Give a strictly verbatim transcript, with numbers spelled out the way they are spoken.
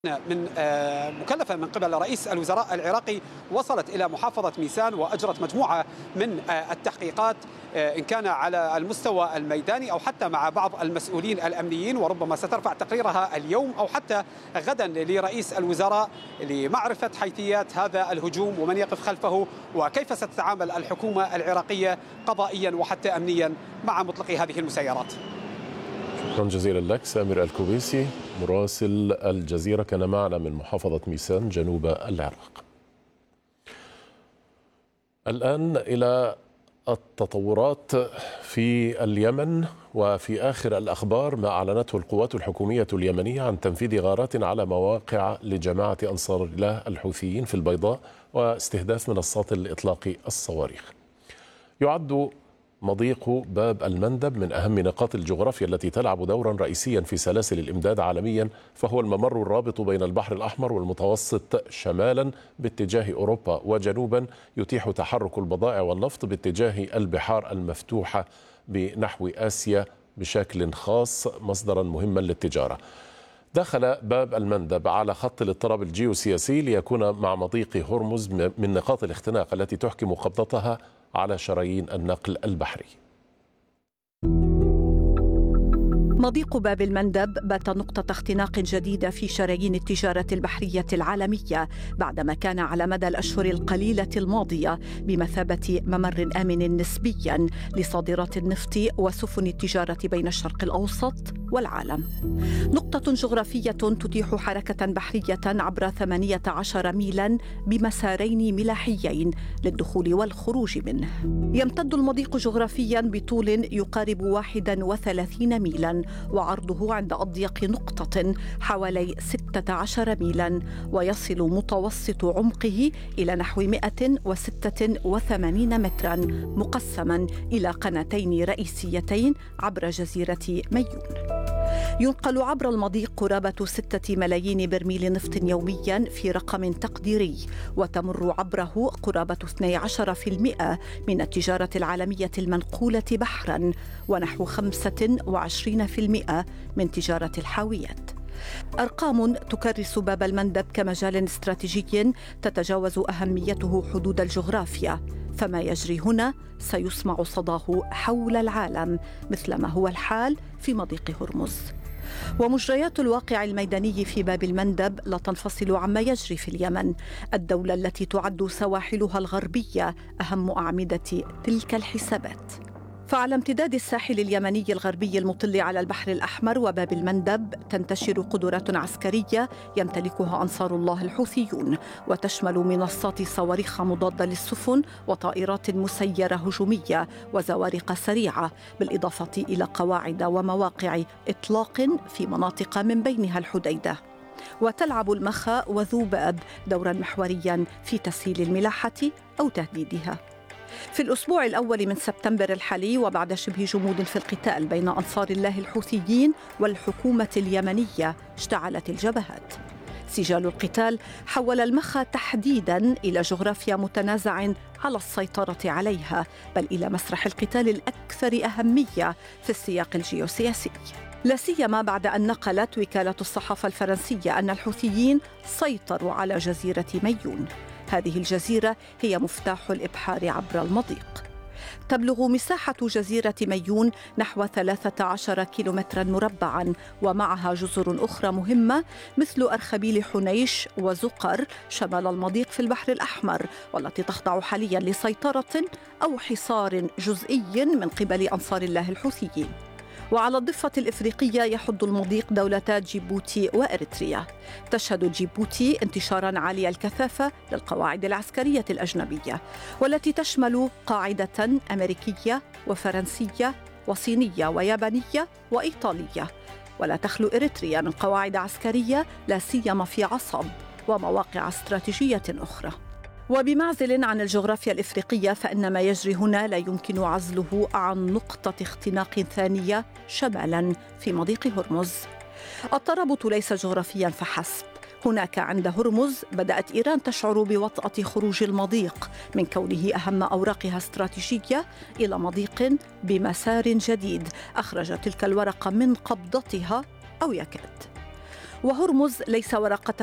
من مكلفة من قبل رئيس الوزراء العراقي وصلت إلى محافظة ميسان وأجرت مجموعة من التحقيقات إن كان على المستوى الميداني أو حتى مع بعض المسؤولين الأمنيين، وربما سترفع تقريرها اليوم أو حتى غدا لرئيس الوزراء لمعرفة حيثيات هذا الهجوم ومن يقف خلفه وكيف ستتعامل الحكومة العراقية قضائيا وحتى أمنيا مع مطلقي هذه المسيرات. شكرا جزيلا لك سامر الكوبيسي مراسل الجزيرة، كان معنا من محافظة ميسان جنوب العراق. الآن إلى التطورات في اليمن وفي آخر الأخبار ما أعلنته القوات الحكومية اليمنية عن تنفيذ غارات على مواقع لجماعة أنصار الله الحوثيين في البيضاء واستهداف منصات الإطلاق الصواريخ. يعد مضيق باب المندب من أهم نقاط الجغرافيا التي تلعب دورا رئيسيا في سلاسل الإمداد عالميا، فهو الممر الرابط بين البحر الأحمر والمتوسط شمالا باتجاه أوروبا، وجنوبا يتيح تحرك البضائع والنفط باتجاه البحار المفتوحة بنحو آسيا بشكل خاص، مصدرا مهما للتجارة. دخل باب المندب على خط الاضطراب الجيوسياسي ليكون مع مضيق هرمز من نقاط الاختناق التي تحكم قبضتها على شرايين النقل البحري. مضيق باب المندب بات نقطة اختناق جديدة في شرايين التجارة البحرية العالمية بعدما كان على مدى الأشهر القليلة الماضية بمثابة ممر آمن نسبيا لصادرات النفط وسفن التجارة بين الشرق الأوسط والعالم. نقطة جغرافية تتيح حركة بحرية عبر ثمانية عشر ميلا بمسارين ملاحيين للدخول والخروج منه. يمتد المضيق جغرافيا بطول يقارب واحد وثلاثين ميلا، وعرضه عند أضيق نقطة حوالي ستة عشر ميلا، ويصل متوسط عمقه إلى نحو مئة وستة وثمانين مترا، مقسما إلى قناتين رئيسيتين عبر جزيرة ميون. ينقل عبر المضيق قرابة ستة ملايين برميل نفط يوميا في رقم تقديري، وتمر عبره قرابة اثني عشر بالمئة من التجارة العالمية المنقولة بحرا، ونحو خمسة وعشرين بالمئة من تجارة الحاويات. أرقام تكرس باب المندب كمجال استراتيجي تتجاوز أهميته حدود الجغرافيا، فما يجري هنا سيسمع صداه حول العالم مثل ما هو الحال في مضيق هرمز. ومجريات الواقع الميداني في باب المندب لا تنفصل عما يجري في اليمن، الدولة التي تعد سواحلها الغربية أهم أعمدة تلك الحسابات. فعلى امتداد الساحل اليمني الغربي المطل على البحر الأحمر وباب المندب تنتشر قدرات عسكرية يمتلكها أنصار الله الحوثيون، وتشمل منصات صواريخ مضادة للسفن وطائرات مسيرة هجومية وزوارق سريعة، بالإضافة إلى قواعد ومواقع إطلاق في مناطق من بينها الحديدة. وتلعب المخا وذوباب دورا محوريا في تسهيل الملاحة أو تهديدها. في الأسبوع الأول من سبتمبر الحالي، وبعد شبه جمود في القتال بين أنصار الله الحوثيين والحكومة اليمنية، اشتعلت الجبهات. سجال القتال حول المخا تحديداً إلى جغرافيا متنازع على السيطرة عليها، بل إلى مسرح القتال الأكثر أهمية في السياق الجيوسياسي، لا سيما بعد أن نقلت وكالة الصحافة الفرنسية أن الحوثيين سيطروا على جزيرة ميون. هذه الجزيرة هي مفتاح الإبحار عبر المضيق. تبلغ مساحة جزيرة ميون نحو ثلاثة عشر كيلومترا مربعا، ومعها جزر أخرى مهمة مثل أرخبيل حنيش وزقر شمال المضيق في البحر الأحمر، والتي تخضع حاليا لسيطرة أو حصار جزئي من قبل أنصار الله الحوثيين. وعلى الضفة الإفريقية يحض المضيق دولتا جيبوتي وإريتريا. تشهد جيبوتي انتشاراً عالي الكثافة للقواعد العسكرية الأجنبية، والتي تشمل قاعدة أمريكية وفرنسية وصينية ويابانية وإيطالية. ولا تخلو إريتريا من قواعد عسكرية لا سيما في عصب ومواقع استراتيجية أخرى. وبمعزل عن الجغرافيا الإفريقية، فإن ما يجري هنا لا يمكن عزله عن نقطة اختناق ثانية شمالاً في مضيق هرمز. الترابط ليس جغرافياً فحسب. هناك عند هرمز بدأت إيران تشعر بوطأة خروج المضيق من كونه أهم أوراقها استراتيجية إلى مضيق بمسار جديد أخرج تلك الورقة من قبضتها أو يكاد. وهرمز ليس ورقة